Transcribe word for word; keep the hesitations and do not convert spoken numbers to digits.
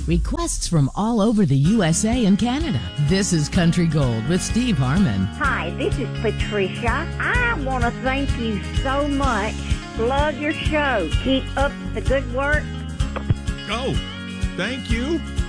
Requests from all over the U S A and Canada. This is Country Gold with Steve Harmon. Hi, this is Patricia. I want to thank you so much. Love your show. Keep up the good work. Oh, thank you.